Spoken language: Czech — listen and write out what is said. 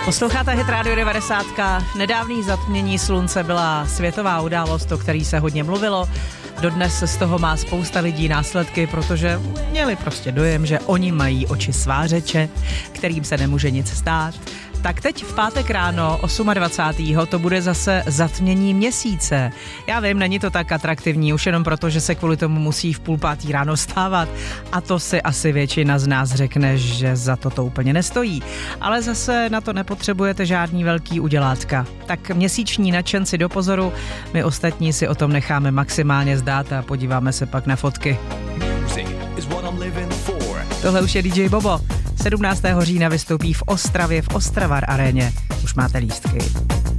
Posloucháte Hit Radio 90. Nedávný zatmění slunce byla světová událost, o který se hodně mluvilo. Dodnes z toho má spousta lidí následky, protože měli prostě dojem, že oni mají oči svářeče, kterým se nemůže nic stát. Tak teď v pátek ráno 28. to bude zase zatmění měsíce. Já vím, není to tak atraktivní, už jenom proto, že se kvůli tomu musí v 4:30 ráno stávat. A to si asi většina z nás řekne, že za to úplně nestojí. Ale zase na to nepotřebujete žádný velký udělátka. Tak měsíční nadšenci do pozoru, my ostatní si o tom necháme maximálně zdát a podíváme se pak na fotky. Tohle už je DJ Bobo. 17. října vystoupí v Ostravě v Ostravar aréně. Už máte lístky.